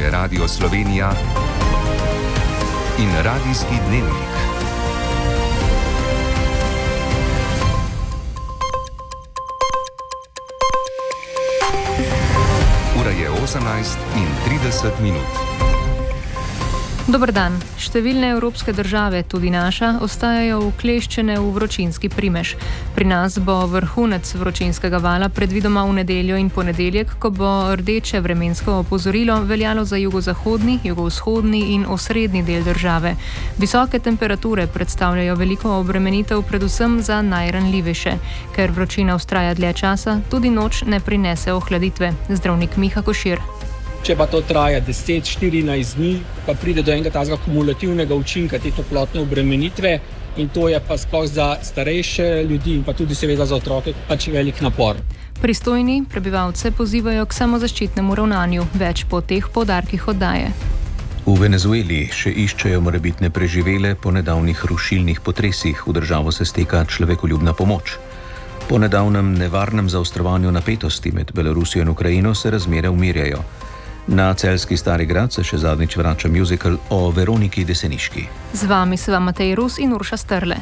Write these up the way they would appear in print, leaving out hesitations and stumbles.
je Radio Slovenija in Radijski dnevnik. Ura je 18:30. Dober dan. Številne evropske države, tudi naša, ostajajo ukleščene v vročinski primež. Pri nas bo vrhunec vročinskega vala predvidoma v nedeljo in ponedeljek, ko bo rdeče vremensko opozorilo veljalo za jugozahodni, jugovzhodni in osrednji del države. Visoke temperature predstavljajo veliko obremenitev predvsem za najranljivejše. Ker vročina vztraja dlje časa, tudi noč ne prinese ohladitve. Zdravnik Miha Košir. Če pa to traja 10-14 dni, pa pride do enega tazga kumulativnega učinka te toplotne obremenitve in to je pa sploh za starejše ljudi in pa tudi seveda za otroke pač velik napor. Pristojni prebivalce pozivajo k samozaščitnemu ravnanju. Več po teh poudarkih oddaje. V Venezueli še iščejo morebitne preživele po nedavnih rušilnih potresih. V državo se steka človekoljubna pomoč. Po nedavnem nevarnem zaostrovanju napetosti med Belorusijo in Ukrajino se razmere umirjajo. Na celjski Stari grad se še zadnjič vrača muzikal o Veroniki Deseniški. Z vami sva Matej Rus in Urša Strle.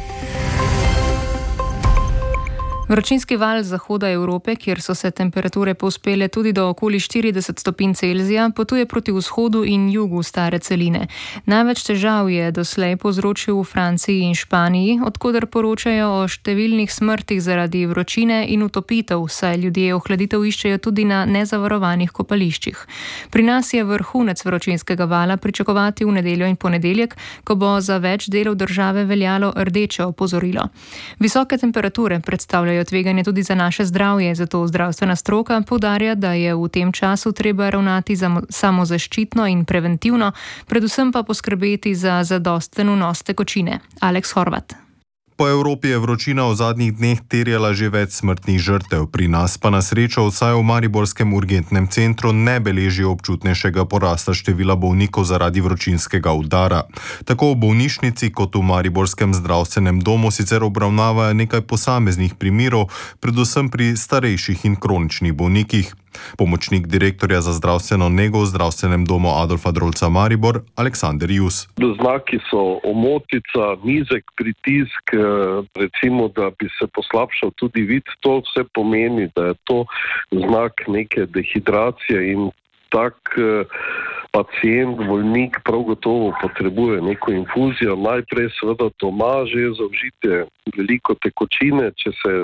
Vročinski val z zahoda Evrope, kjer so se temperature povzpele tudi do okoli 40 stopinj Celzija, potuje proti vzhodu in jugu stare celine. Največ težav je doslej povzročil v Franciji in Španiji, odkoder poročajo o številnih smrtih zaradi vročine in utopitev, saj ljudje ohladitev iščejo tudi na nezavarovanih kopališčih. Pri nas je vrhunec vročinskega vala pričakovati v nedeljo in ponedeljek, ko bo za več delov države veljalo rdeče opozorilo. Visoke temperature predstavljajo tveganje tudi za naše zdravje, zato zdravstvena stroka poudarja, da je v tem času treba ravnati samozaščitno in preventivno, predvsem pa poskrbeti za zadosten vnos tekočine. Aleks Horvat. Po Evropi je vročina v zadnjih dneh terjala že več smrtnih žrtev, pri nas pa na srečo vsaj v mariborskem urgentnem centru ne beleži občutnejšega porasta števila bolnikov zaradi vročinskega udara. Tako v bolnišnici kot v mariborskem zdravstvenem domu sicer obravnavajo nekaj posameznih primerov, predvsem pri starejših in kroničnih bolnikih. Pomočnik direktorja za zdravstveno nego v zdravstvenem domu Adolfa Drolca Maribor, Aleksander Jus. Znaki so omotica, nizek pritisk, recimo, da bi se poslabšal tudi vid. To vse pomeni, da je to znak neke dehidracije in tak pacient, bolnik prav gotovo potrebuje neko infuzijo. Najprej seveda doma že zaužite veliko tekočine, če se